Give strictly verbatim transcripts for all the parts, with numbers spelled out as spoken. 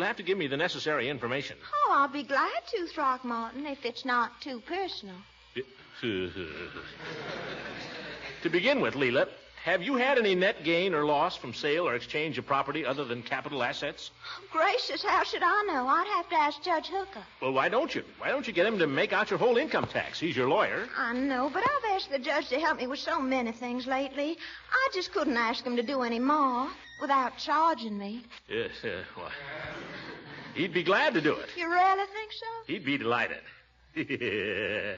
have to give me the necessary information. Oh, I'll be glad to, Throckmorton, if it's not too personal. To begin with, Leela, have you had any net gain or loss from sale or exchange of property other than capital assets? Gracious, how should I know? I'd have to ask Judge Hooker. Well, why don't you? Why don't you get him to make out your whole income tax? He's your lawyer. I know, but I've asked the judge to help me with so many things lately. I just couldn't ask him to do any more without charging me. Yes, uh, well, he'd be glad to do it. You really think so? He'd be delighted. Yeah,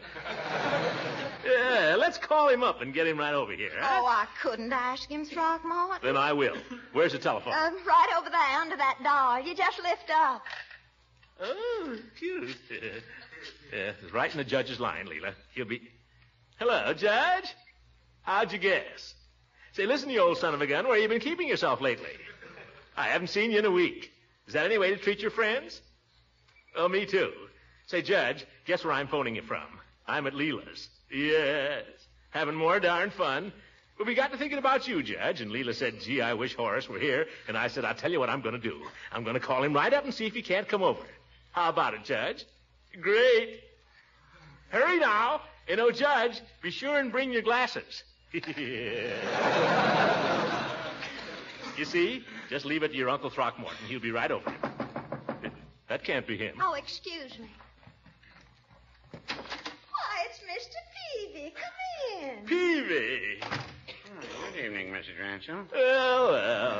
let's call him up and get him right over here. Huh? Oh, I couldn't ask him, Throckmorton. Then I will. Where's the telephone? Uh, right over there under that door. You just lift up. Oh, cute. Yeah, it's right in the judge's line, Leela. He'll be... Hello, Judge. How'd you guess? Say, listen, you old son of a gun, where you been keeping yourself lately? I haven't seen you in a week. Is that any way to treat your friends? Oh, me too. Say, Judge, guess where I'm phoning you from? I'm at Leela's. Yes. Having more darn fun. Well, we got to thinking about you, Judge, and Leela said, gee, I wish Horace were here. And I said, I'll tell you what I'm going to do. I'm going to call him right up and see if he can't come over. How about it, Judge? Great. Hurry now. And, oh, Judge, be sure and bring your glasses. You see? Just leave it to your Uncle Throckmorton. He'll be right over. That can't be him. Oh, excuse me. Why, it's Mister Peavy. Come in. Peavy. Oh, good evening, Missus Ransom. Well, well.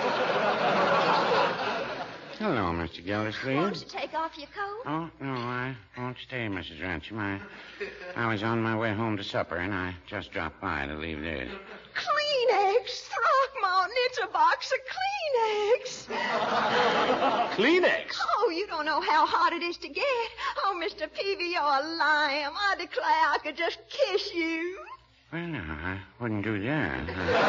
Hello, Mister Gildersleeve. Won't you take off your coat? Oh, no, I won't stay, Missus Ransom. I, I was on my way home to supper, and I just dropped by to leave this. Kleenex, Throckmorton. It's a box of Kleenex. Kleenex? Oh, you don't know how hard it is to get. Oh, Mister Peavy, you're a lamb. I declare I could just kiss you. Well, no, I wouldn't do that.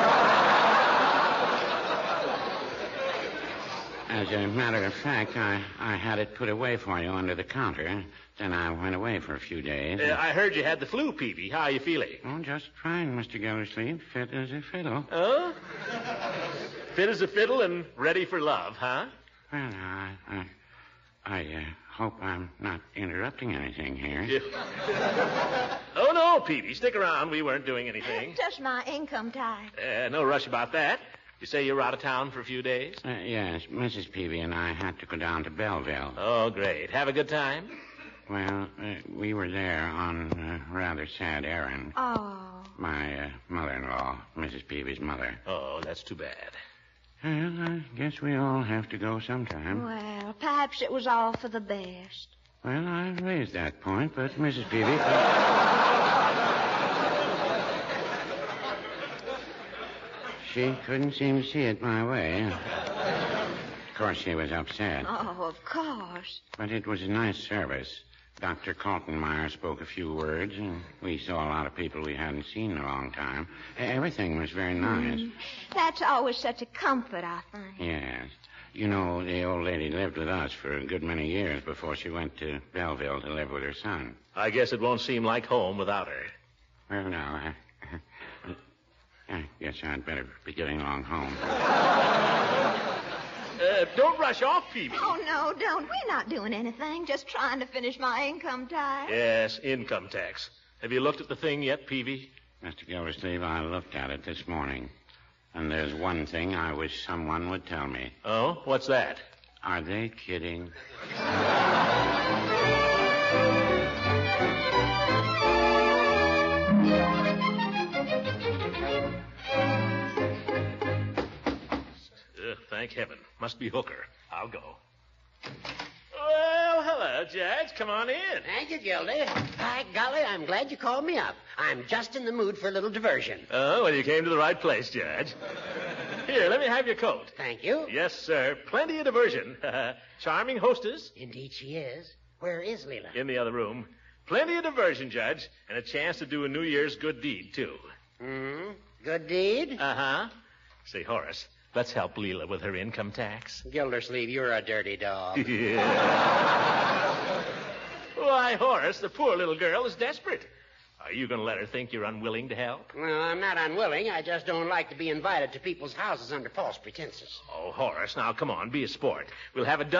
As a matter of fact, I, I had it put away for you under the counter. Then I went away for a few days. Uh, I heard you had the flu, Peavy. How are you feeling? Oh, just fine, Mister Gildersleeve. Fit as a fiddle. Oh? Fit as a fiddle and ready for love, huh? Well, I, I, I uh, hope I'm not interrupting anything here. Yeah. Oh, no, Peavy. Stick around. We weren't doing anything. Just my income tax. Uh, no rush about that. You say you were out of town for a few days? Uh, yes, Missus Peavy and I had to go down to Belleville. Oh, great. Have a good time? Well, uh, we were there on a rather sad errand. Oh. My uh, mother-in-law, Missus Peavy's mother. Oh, that's too bad. Well, I guess we all have to go sometime. Well, perhaps it was all for the best. Well, I raised that point, but Missus Peavy... She couldn't seem to see it my way. Of course, she was upset. Oh, of course. But it was a nice service. Doctor Kaltenmeyer spoke a few words, and we saw a lot of people we hadn't seen in a long time. Everything was very nice. Mm, that's always such a comfort, I think. Yes. You know, the old lady lived with us for a good many years before she went to Belleville to live with her son. I guess it won't seem like home without her. Well, no, I... I guess I'd better be getting along home. Uh, don't rush off, Peavy. Oh, no, don't. We're not doing anything. Just trying to finish my income tax. Yes, income tax. Have you looked at the thing yet, Peavy? Mister Gildersleeve, I looked at it this morning. And there's one thing I wish someone would tell me. Oh? What's that? Are they kidding? Thank heaven. Must be Hooker. I'll go. Well, hello, Judge. Come on in. Thank you, Gildy. By golly, I'm glad you called me up. I'm just in the mood for a little diversion. Oh, well, you came to the right place, Judge. Here, let me have your coat. Thank you. Yes, sir. Plenty of diversion. Charming hostess. Indeed she is. Where is Leela? In the other room. Plenty of diversion, Judge, and a chance to do a New Year's good deed, too. Hmm? Good deed? Uh-huh. Say, Horace, let's help Leela with her income tax. Gildersleeve, you're a dirty dog. Yeah. Why, Horace, the poor little girl is desperate. Are you going to let her think you're unwilling to help? Well, I'm not unwilling. I just don't like to be invited to people's houses under false pretenses. Oh, Horace, now, come on, be a sport. We'll have it done.